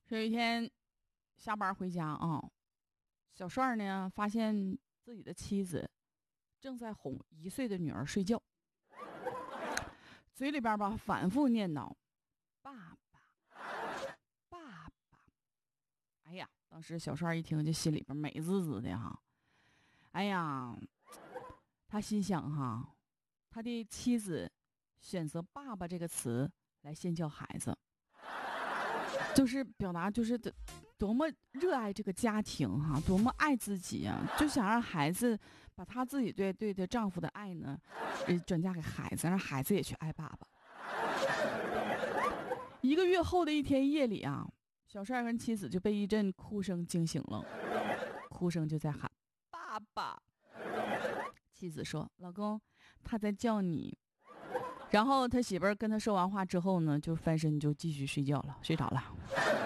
有一天下班回家啊，小帅呢发现自己的妻子正在哄1岁的女儿睡觉，嘴里边吧反复念叨：爸爸，爸爸。哎呀，当时小帅一听就心里边美滋滋的哈。哎呀，他心想哈，他的妻子选择爸爸这个词来先教孩子，就是表达就是多么热爱这个家庭哈，多么爱自己啊，就想让孩子把他自己对丈夫的爱呢，转嫁给孩子，让孩子也去爱爸爸。1个月后的一天夜里啊，小帅跟妻子就被一阵哭声惊醒了，哭声就在喊爸爸。妻子说：“老公，他在叫你。”然后他媳妇儿跟他说完话之后呢，就翻身就继续睡觉了，睡着了。